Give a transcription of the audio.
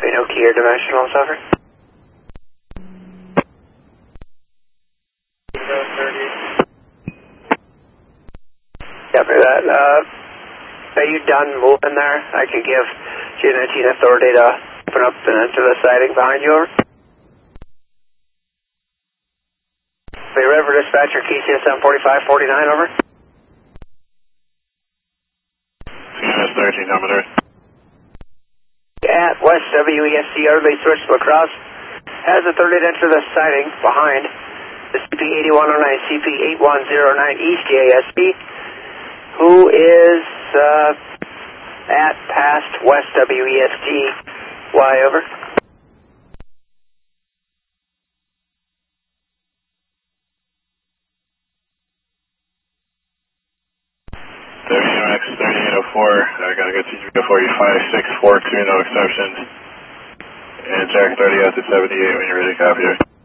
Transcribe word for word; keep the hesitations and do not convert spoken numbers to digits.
no key or dimensional, suffer. Copy that. Uh, are you done moving there? I could give G nineteen authority to open up and enter the siding behind you, over. Bay River Dispatcher, K C S M forty-five forty-nine, over. C N S thirteen, number there. At West W E S T, early switch to lacrosse, has authority to enter the siding behind the C P eighty-one oh nine, C P eighty-one oh nine East J S B, who is uh, at past West W E S T, Y, over. thirty-eight X, thirty-eight oh four, I gotta get to you before you five six four two, no exceptions. And Jack thirty out to seventy-eight when you're ready to copy it.